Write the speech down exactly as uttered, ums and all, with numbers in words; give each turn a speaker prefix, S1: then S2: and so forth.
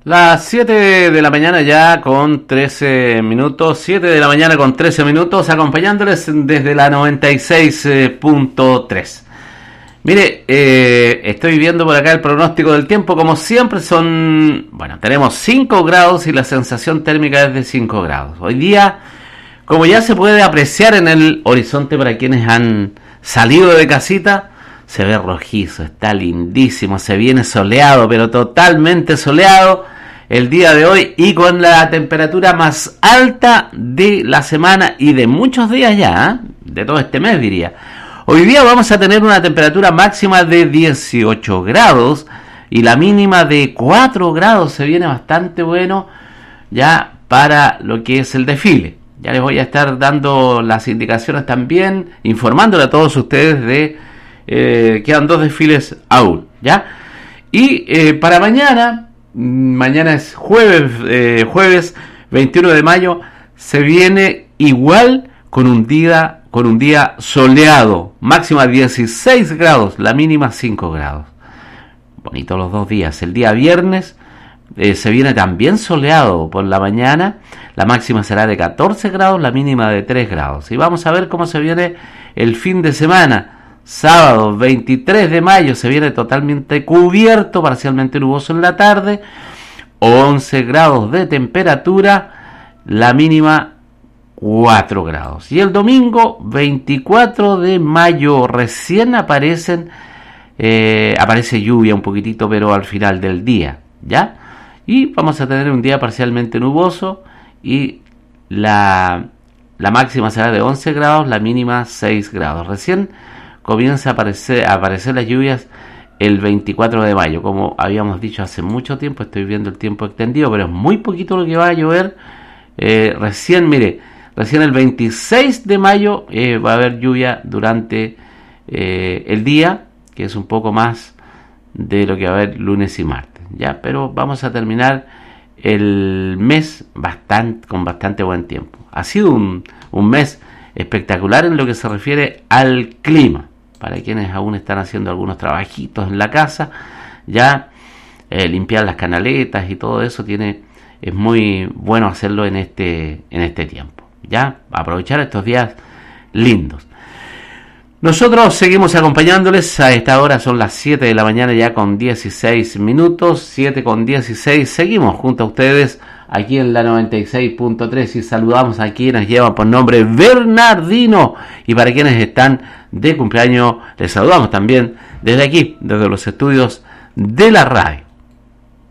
S1: Las siete de la mañana ya con trece minutos, siete de la mañana con trece minutos, acompañándoles desde la noventa y seis punto tres. Mire, eh, estoy viendo por acá el pronóstico del tiempo, como siempre son, bueno, tenemos cinco grados y la sensación térmica es de cinco grados. Hoy día, como ya se puede apreciar en el horizonte para quienes han salido de casita, se ve rojizo, está lindísimo, se viene soleado, pero totalmente soleado el día de hoy y con la temperatura más alta de la semana y de muchos días ya, ¿eh? De todo este mes diría. Hoy día vamos a tener una temperatura máxima de dieciocho grados y la mínima de cuatro grados. Se viene bastante bueno ya para lo que es el desfile. Ya les voy a estar dando las indicaciones también, informándole a todos ustedes de eh, quedan dos desfiles aún, ¿ya? Y eh, para mañana, mañana es jueves, eh, jueves veintiuno de mayo, se viene igual con un día con un día soleado, máxima dieciséis grados, la mínima cinco grados. Bonito los dos días. El día viernes eh, se viene también soleado por la mañana, la máxima será de catorce grados, la mínima de tres grados. Y vamos a ver cómo se viene el fin de semana. Sábado veintitrés de mayo se viene totalmente cubierto, parcialmente nuboso en la tarde, once grados de temperatura, la mínima cuatro grados. Y el domingo veinticuatro de mayo recién aparecen eh, aparece lluvia un poquitito, pero al final del día, ¿ya? Y vamos a tener un día parcialmente nuboso y la, la máxima será de once grados, la mínima seis grados. Recién comienza a aparecer, a aparecer las lluvias el veinticuatro de mayo, como habíamos dicho hace mucho tiempo. Estoy viendo el tiempo extendido, pero es muy poquito lo que va a llover. Eh, recién, mire, Recién el veintiséis de mayo eh, va a haber lluvia durante eh, el día, que es un poco más de lo que va a haber lunes y martes, ¿ya? Pero vamos a terminar el mes bastante, con bastante buen tiempo. Ha sido un, un mes espectacular en lo que se refiere al clima. Para quienes aún están haciendo algunos trabajitos en la casa, ya eh, limpiar las canaletas y todo eso, tiene, es muy bueno hacerlo en este, en este tiempo. Ya, aprovechar estos días lindos. Nosotros seguimos acompañándoles a esta hora, son las siete de la mañana ya con dieciséis minutos, siete con dieciséis, seguimos junto a ustedes aquí en la noventa y seis punto tres y saludamos a quienes llevan por nombre Bernardino y para quienes están de cumpleaños les saludamos también desde aquí, desde los estudios de la radio.